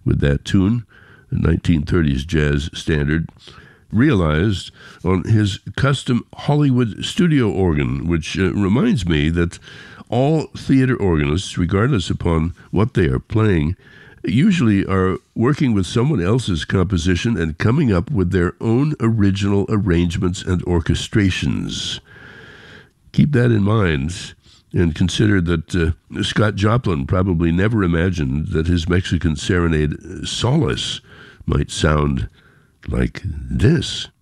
with that tune, a 1930s jazz standard, realized on his custom Hollywood studio organ, which reminds me that all theater organists, regardless upon what they are playing, usually are working with someone else's composition and coming up with their own original arrangements and orchestrations. Keep that in mind, and consider that Scott Joplin probably never imagined that his Mexican serenade Solace might sound like this.